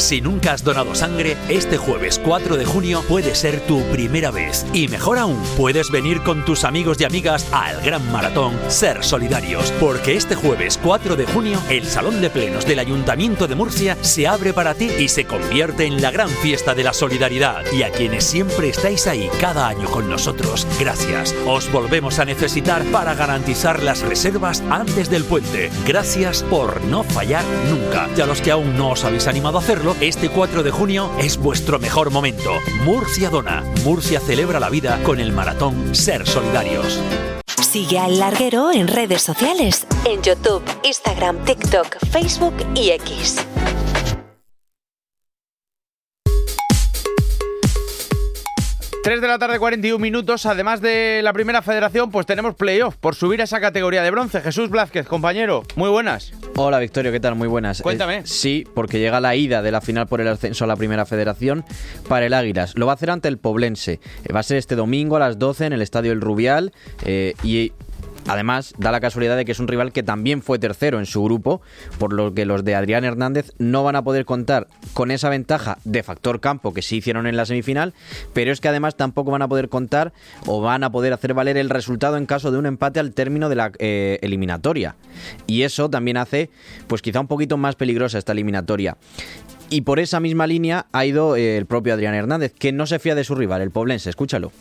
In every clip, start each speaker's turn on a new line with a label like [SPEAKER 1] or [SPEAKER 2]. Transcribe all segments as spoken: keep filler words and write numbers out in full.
[SPEAKER 1] Si nunca has donado sangre, este jueves cuatro de junio puede ser tu primera vez. Y mejor aún, puedes venir con tus amigos y amigas al gran maratón Ser Solidarios, porque este jueves cuatro de junio el Salón de Plenos del Ayuntamiento de Murcia se abre para ti y se convierte en la gran fiesta de la solidaridad. Y a quienes siempre estáis ahí cada año con nosotros, gracias. Os volvemos a necesitar para garantizar las reservas antes del puente. Gracias por no fallar nunca. Y a los que aún no os habéis animado a hacerlo, este cuatro de junio es vuestro mejor momento. Murcia dona. Murcia celebra la vida con el maratón Ser Solidarios.
[SPEAKER 2] Sigue a El Larguero en redes sociales, en YouTube, Instagram, TikTok, Facebook y X.
[SPEAKER 3] tres de la tarde, cuarenta y un minutos. Además de la primera federación, pues tenemos playoff por subir a esa categoría de bronce. Jesús Blázquez, compañero, muy buenas.
[SPEAKER 4] Hola Victorio, ¿qué tal? Muy buenas.
[SPEAKER 3] Cuéntame.
[SPEAKER 4] Eh, sí, porque llega la ida de la final por el ascenso a la primera federación para el Águilas. Lo va a hacer ante el Poblense. Eh, va a ser este domingo a las doce en el Estadio El Rubial eh, y... Además, da la casualidad de que es un rival que también fue tercero en su grupo, por lo que los de Adrián Hernández no van a poder contar con esa ventaja de factor campo que sí hicieron en la semifinal, pero es que además tampoco van a poder contar o van a poder hacer valer el resultado en caso de un empate al término de la eh, eliminatoria. Y eso también hace, pues quizá un poquito más peligrosa esta eliminatoria. Y por esa misma línea ha ido eh, el propio Adrián Hernández, que no se fía de su rival, el Poblense. Escúchalo.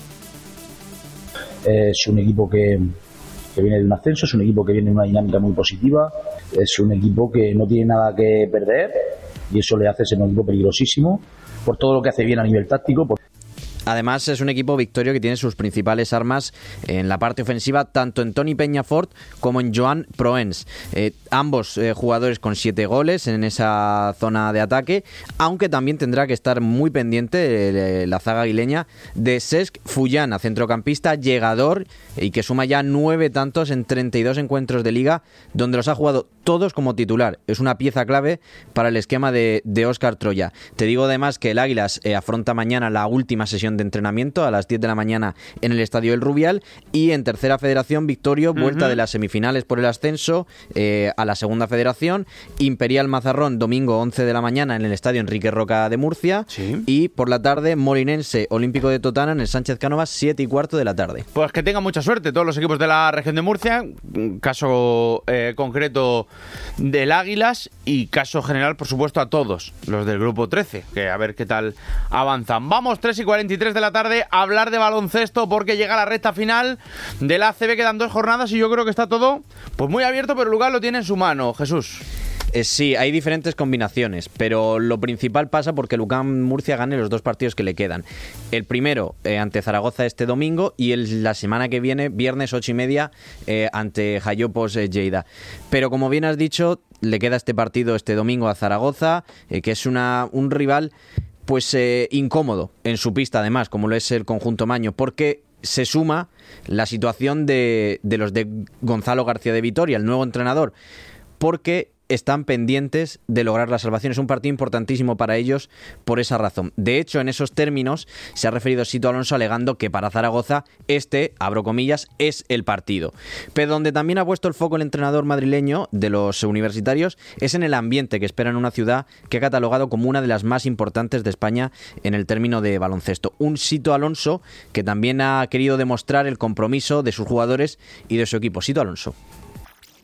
[SPEAKER 5] Es un equipo que... que viene de un ascenso, es un equipo que viene de una dinámica muy positiva, es un equipo que no tiene nada que perder y eso le hace ser un equipo peligrosísimo por todo lo que hace bien a nivel táctico. Por...
[SPEAKER 4] Además es un equipo, Victorio, que tiene sus principales armas en la parte ofensiva, tanto en Toni Peñafort como en Joan Proens. Eh, ambos eh, jugadores con siete goles en esa zona de ataque, aunque también tendrá que estar muy pendiente eh, la zaga aguileña de Cesc Fullana, centrocampista llegador y que suma ya nueve tantos en treinta y dos encuentros de liga, donde los ha jugado todos como titular. Es una pieza clave para el esquema de, de Óscar Troya. Te digo además que el Águilas eh, afronta mañana la última sesión de entrenamiento a las diez de la mañana en el Estadio El Rubial, y en tercera federación, Victorio, vuelta uh-huh. de las semifinales por el ascenso eh, a la segunda federación, Imperial Mazarrón domingo once de la mañana en el Estadio Enrique Roca de Murcia, sí. Y por la tarde Molinense Olímpico de Totana en el Sánchez Cánovas, siete y cuarto de la tarde.
[SPEAKER 3] Pues que tengan mucha suerte todos los equipos de la región de Murcia, caso eh, concreto del Águilas y caso general, por supuesto, a todos los del grupo trece, que a ver qué tal avanzan. Vamos, tres y cuarenta y tres de la tarde, a hablar de baloncesto porque llega la recta final de la A C B. Quedan dos jornadas y yo creo que está todo pues muy abierto, pero el lugar lo tiene en su mano, Jesús.
[SPEAKER 4] Eh, sí, hay diferentes combinaciones, pero lo principal pasa porque el U C A M Murcia gane los dos partidos que le quedan. El primero eh, ante Zaragoza este domingo y el, la semana que viene, viernes ocho y media, eh, ante Jayopos eh, Lleida. Pero como bien has dicho, le queda este partido este domingo a Zaragoza, eh, que es una, un rival pues eh, incómodo en su pista, además, como lo es el conjunto maño, porque se suma la situación de, de los de Gonzalo García de Vitoria, el nuevo entrenador, porque están pendientes de lograr la salvación. Es un partido importantísimo para ellos por esa razón. De hecho, en esos términos se ha referido Sito Alonso alegando que para Zaragoza este, abro comillas, es el partido. Pero donde también ha puesto el foco el entrenador madrileño de los universitarios es en el ambiente que espera en una ciudad que ha catalogado como una de las más importantes de España en el término de baloncesto. Un Sito Alonso que también ha querido demostrar el compromiso de sus jugadores y de su equipo. Sito Alonso.